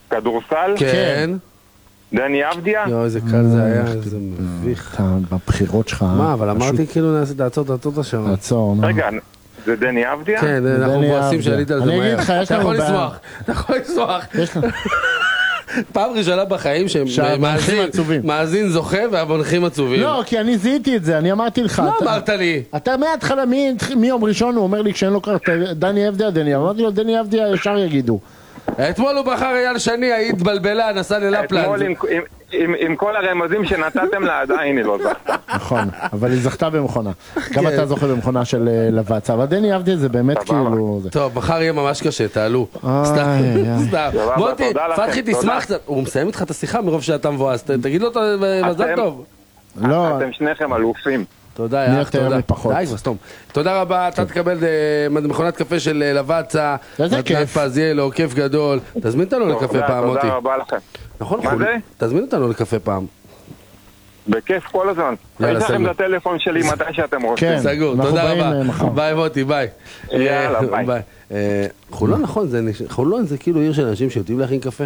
כדורסל? כן. דני אבדיה? יואו, איזה קל זה היה, איזה מביך. בבחירות שלך. מה, אבל אמרתי כאילו לעצור את השעון. לעצור, נו. רגע, זה דני אבדיה? כן, אנחנו מבואסים שעלית על זה מהר. אני אגיד לך, יש לנו בעיה. אתה יכול לסמוך. פעם ראשונה בחיים שמאזין זוכה והמונחים עצובים. לא, כי אני זיהיתי את זה, אני אמרתי לך. לא אמרת לי. אתה מההתחלה, מיום ראשון הוא אומר לי כשאין לו קראת דני אבדיה, אמרתי לו דני אבדיה ישר יגידו. אתמול הוא בחר אייל שני, היית בלבלה, נסע ללפלנד. אתמול עם כל הרמזים שנתתם לה עדיין היא לא זכתה. נכון, אבל היא זכתה במכונה. גם אתה זוכה במכונה של לבצה, אבל דני אבדיה זה באמת כאילו... טוב, מחר יהיה ממש קשה, תעלו. סתם. מוטי, פתחי תשמח, הוא מסיים איתך את השיחה מרוב שאתה מבואס, תגיד לו מזל טוב. אתם שניכם אלופים. תודה, תודה. די, סתום. תודה רבה, אתה תקבל מכונת קפה של לבצה, מתנת פזיאלו, כיף גדול. תזמין אותנו לקפה פעם, מוטי. תודה רבה לכם. נכון, תזמין אותנו לקפה פעם. בכיף כל הזמן. יש לכם את הטלפון שלי מתי שאתם רוצים. סגור, תודה רבה. ביי מוטי, ביי. יאללה, ביי. חולון, נכון, חולון זה כאילו עיר של אנשים שיודעים להכין קפה.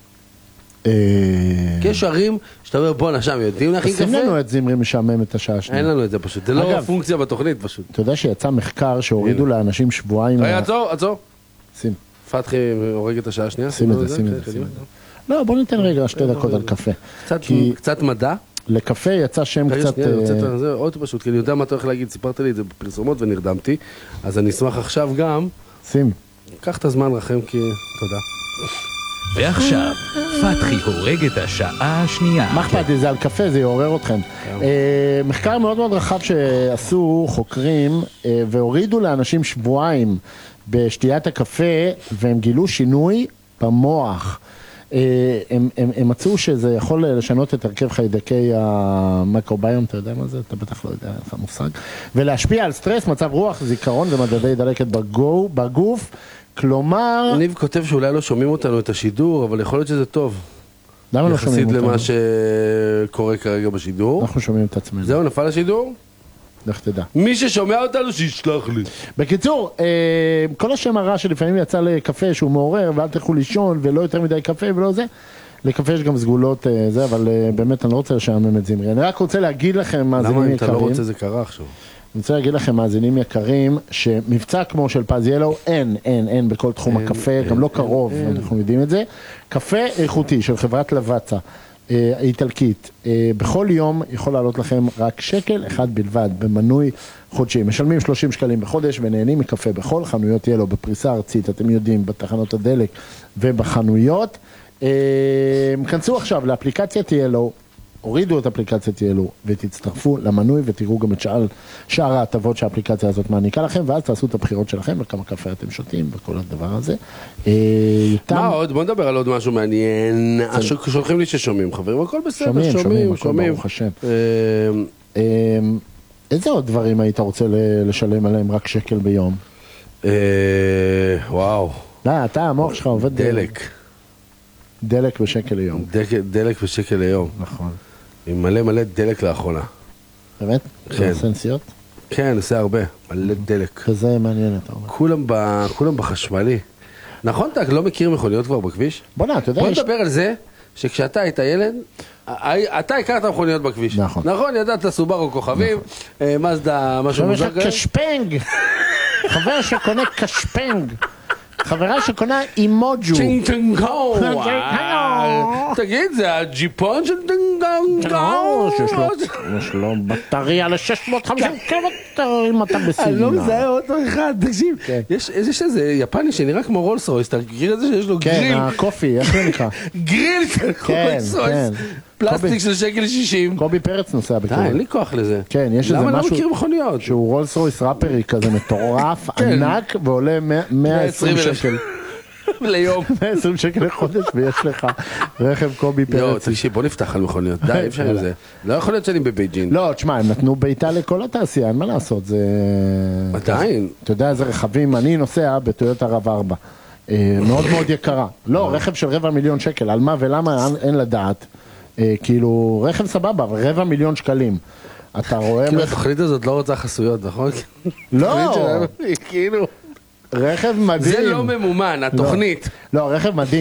כי יש ערים שאתה אומר בוא נשם יודעים להכין קפה. שים לנו את זמרי משעמם את השעה השנייה. אין לנו את זה פשוט, זה לא פונקציה בתוכנית פשוט. אתה יודע שיצא מחקר שהורידו לאנשים שבועיים... רגע, עצור. שים. פתחי הורג את השעה השנייה. שים את זה. לא, בוא ניתן רגע 2 דקות על קפה. קצת מדע. לקפה יצא שם קצת... זה עוד פשוט, כי אני יודע מה אתה הולך להגיד, סיפרת לי את זה בפרסומות ונרדמתי, אז אני אשמח עכשיו גם... שים. קח את הזמן רחם כי... תודה. ועכשיו, פתחי הורג את השעה השנייה. מה אכפת לי? זה על קפה, זה יעורר אתכם. מחקר מאוד מאוד רחב שעשו חוקרים והורידו לאנשים שבועיים בשתיית הקפה והם גילו שינוי במוח. הם מצאו שזה יכול לשנות את הרכב חיידקי המיקרוביום, אתה יודע מה זה? אתה בטח לא יודע, אין לך מושג. ולהשפיע על סטרס, מצב רוח, זיכרון ומדדי דלקת בגוף. כלומר... ניב כותב שאולי לא שומעים אותנו את השידור, אבל יכול להיות שזה טוב. למה לא שומעים אותנו? יחסית למה שקורה כרגע בשידור. אנחנו שומעים את עצמנו. זהו, נפל השידור? לך תדע. מי ששומע אותנו שישלח לי. בקיצור, כל השם הרע שלפעמים יצא לקפה שהוא מעורר, ואל תלכו לישון ולא יותר מדי קפה ולא זה. לקפה יש גם סגולות זה, אבל באמת אני לא רוצה לשעמם את זמרי. אני רק רוצה להגיד לכם מאזינים יקרים. למה אם אתה לא רוצה זה קרה עכשיו? אני רוצה להגיד לכם מאזינים יקרים שמבצע כמו של פזיאלו אין בכל תחום הקפה, גם לא קרוב, אנחנו יודעים את זה. קפה איכותי של חברת לבצה איטלקית, בכל יום יכול לעלות לכם רק שקל אחד בלבד במנוי חודשי. משלמים 30 שקלים בחודש ונהנים מקפה בכל חנויות ילו בפריסה ארצית, אתם יודעים, בתחנות הדלק ובחנויות. כנסו עכשיו לאפליקציית ילו, הורידו את אפליקציית ילו ותצטרפו למנוי ותראו גם את שאר ההטבות שהאפליקציה הזאת מעניקה לכם, ואז תעשו את הבחירות שלכם וכמה קפה אתם שותים וכל הדבר הזה. מה עוד? בוא נדבר על עוד משהו מעניין. שולחים לי ששומעים חברים, הכל בסדר, שומעים. ברוך השם. איזה עוד דברים היית רוצה לשלם עליהם רק שקל ביום? וואו. לא, אתה המוח שלך עובד... דלק בשקל ליום. דלק בשקל ליום. נכון. עם מלא דלק לאחרונה. באמת? כן. עושה נסיעות? כן, עושה הרבה. מלא דלק. כזה מעניין אתה אומר. כולם בחשמלי. נכון, אתה לא מכיר מכוניות כבר בכביש? בוא נדבר על זה שכשאתה היית ילד, אתה הכרת מכוניות בכביש. נכון, ידעת סובארו כוכבים, מזדה, משהו מוזר כזה. קשפנג! חבר שקונה קשפנג! חברה שקונה אימוג'ו. טינגטונגו. תגיד, זה הג'יפון של טינגטונגו. יש לו בטריה ל-650 קילומטר אם אתה בסינה. אני לא מזהה אותו אחד, תקשיב. יש איזה יפני שנראה כמו רולס רויס, אתה מכיר את זה שיש לו גריל? כן, הקופי, איך זה נקרא? גריל של רולס רויס. פלסטיק של שקל 60. קובי פרץ נוסע בכלל. די, אין לי כוח לזה. כן, יש איזה משהו... למה לא מכיר מכוניות? שהוא רולס רויס ראפרי כזה מטורף, ענק, ועולה 120 שקל. ליום. 120 שקל לחודש, ויש לך רכב קובי פרץ. יו, תקשיב, בוא נפתח על מכוניות. די, אפשר עם זה. לא יכול להיות שאני בבייג'ין. לא, תשמע, הם נתנו ביתה לכל התעשייה, אין מה לעשות, זה... עדיין. אתה יודע איזה רכבים, אני נוסע בטויוטה RAV4. מאוד מאוד יקרה. לא, רכב של 250,000 שקל, על מה ולמה אין לדעת. כאילו, רכב סבבה, 250,000 שקלים. אתה רואה... כאילו, התוכנית הזאת לא רוצה חסויות, נכון? לא! כאילו... רכב מדהים. זה לא ממומן, התוכנית. לא, רכב מדהים.